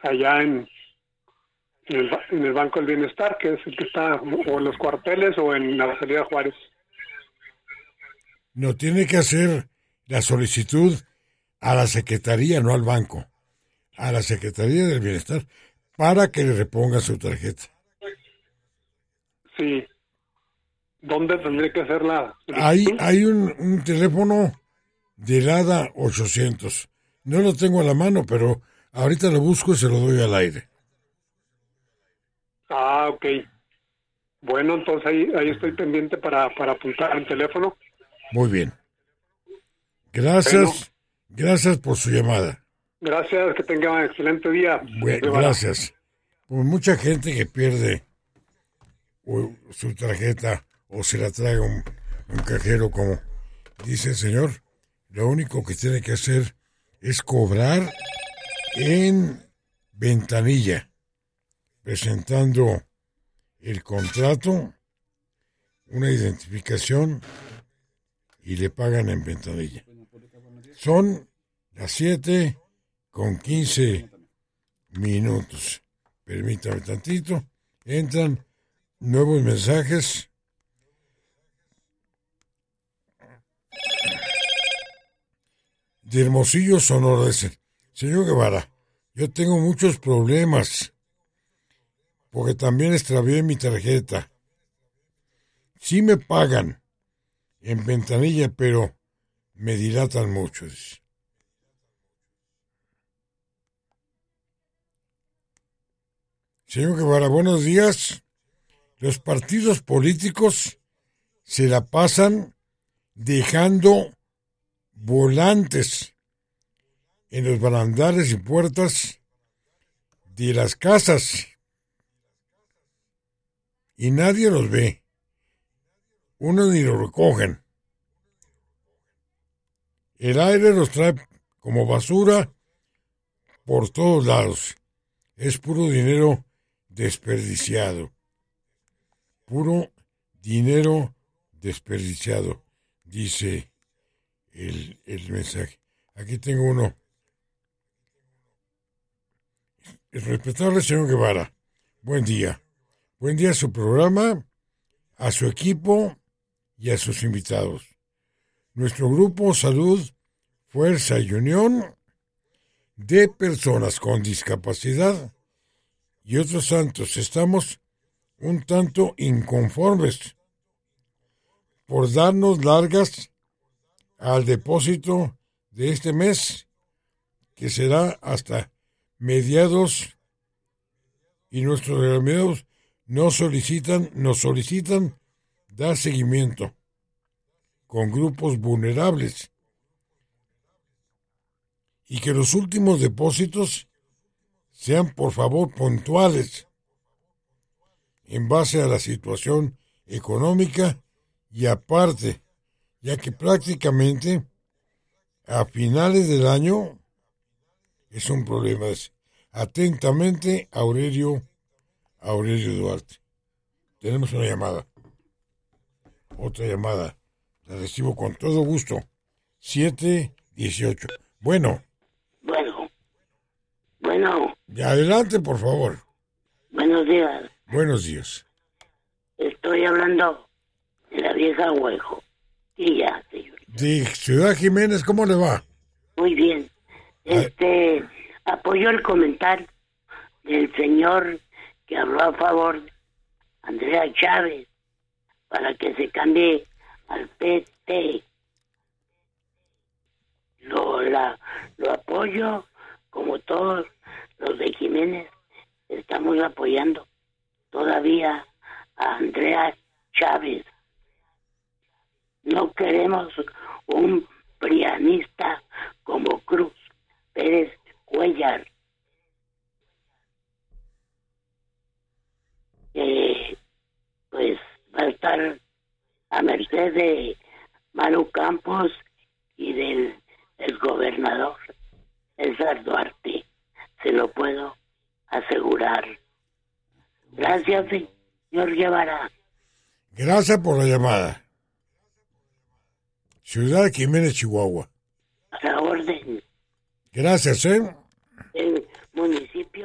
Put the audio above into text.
allá en el Banco del Bienestar, que es el que está o en los cuarteles o en la salida Juárez. No, tiene que hacer la solicitud a la Secretaría, no al banco, a la Secretaría del Bienestar, para que le reponga su tarjeta. Sí. ¿Dónde tendría que hacer la Hay, solicitud? hay un teléfono del ADA 800. No lo tengo a la mano, pero ahorita lo busco y se lo doy al aire. Ah, ok. Bueno, entonces ahí estoy pendiente para apuntar el teléfono. Muy bien. Bueno, Gracias por su llamada. gracias, que tenga un excelente día. Guevara. Gracias. Pues mucha gente que pierde su tarjeta o se la trae un cajero, como dice el señor, lo único que tiene que hacer es cobrar en ventanilla, presentando el contrato, una identificación y le pagan en ventanilla. Son las 7:15. Permítame tantito. Entran nuevos mensajes. De Hermosillo, Sonora. Dice: señor Guevara, yo tengo muchos problemas porque también extravié mi tarjeta. Sí me pagan en ventanilla, pero me dilatan mucho. Dice. Señor Guevara, buenos días. Los partidos políticos se la pasan dejando volantes en los barandales y puertas de las casas y nadie los ve. Uno ni lo recogen. El aire los trae como basura por todos lados. Es puro dinero desperdiciado. Puro dinero desperdiciado, dice el mensaje. Aquí tengo uno. El respetable señor Guevara, buen día. Buen día a su programa, a su equipo y a sus invitados. Nuestro grupo Salud, Fuerza y Unión de personas con discapacidad y otros tantos estamos un tanto inconformes por darnos largas al depósito de este mes, que será hasta mediados, y nuestros remedios nos solicitan dar seguimiento con grupos vulnerables y que los últimos depósitos sean por favor puntuales en base a la situación económica y aparte, ya que prácticamente a finales del año es un problema. Atentamente, Aurelio Duarte. Tenemos una llamada. Otra llamada. La recibo con todo gusto. 7:18. Bueno. Bueno. Adelante, por favor. Buenos días. Buenos días. Estoy hablando de la vieja Huejo. Y ya, señor. De Ciudad Jiménez, ¿cómo le va? Muy bien. Apoyo el comentario del señor que habló a favor de Andrea Chávez para que se cambie al PT. Lo apoyo como todos los de Jiménez. Estamos apoyando todavía a Andrea Chávez. No queremos un prianista como Cruz Pérez Cuellar. Pues va a estar a merced de Manu Campos y del gobernador César Duarte. Se lo puedo asegurar. Gracias, señor Guevara. Gracias por la llamada. Ciudad Jiménez, Chihuahua. A la orden. Gracias, El municipio